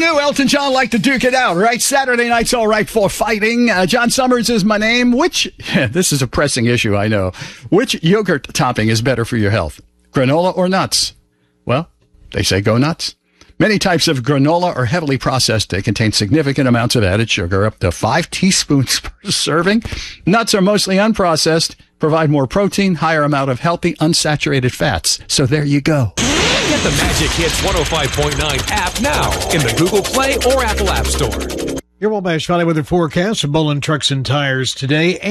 knew Elton John liked to duke it out, right? Saturday night's all right for fighting. John Summers is my name. This is a pressing issue, I know. Which yogurt topping is better for your health? Granola or nuts? Well, they say go nuts. Many types of granola are heavily processed. They contain significant amounts of added sugar, up to 5 teaspoons per serving. Nuts are mostly unprocessed, provide more protein, higher amount of healthy, unsaturated fats. So there you go. Get the Magic Hits 105.9 app now in the Google Play or Apple App Store. Your Wabash Valley weather forecast from Mullen Trucks and Tires today.